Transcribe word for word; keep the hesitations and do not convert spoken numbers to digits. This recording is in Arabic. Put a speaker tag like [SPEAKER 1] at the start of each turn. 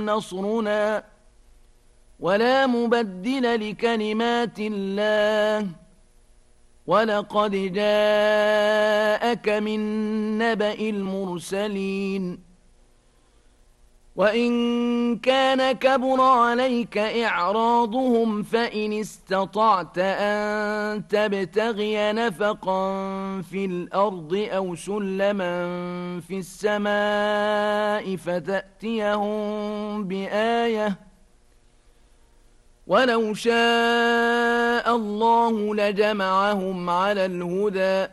[SPEAKER 1] نصرنا ولا مبدل لكلمات الله ولقد جاءك من نبأ المرسلين وإن كان كبر عليك إعراضهم فإن استطعت أن تبتغي نفقا في الأرض أو سلما في السماء فتأتيهم بآية ولو شاء الله لجمعهم على الهدى